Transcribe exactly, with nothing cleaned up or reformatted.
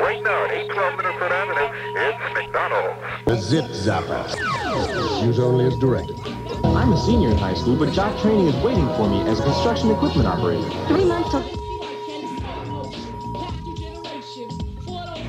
right now at eight twelve Minnesota Avenue, it's McDonald's. The Zip Zapper. Use only as directed. I'm a senior in high school, but job training is waiting for me as a construction equipment operator. Three months till...